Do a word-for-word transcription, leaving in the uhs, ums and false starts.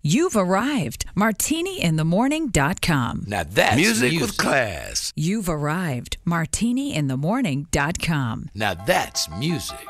You've arrived. martini in the morning dot com. Now that's Music, music with class. You've arrived. martini in the morning dot com. Now that's music.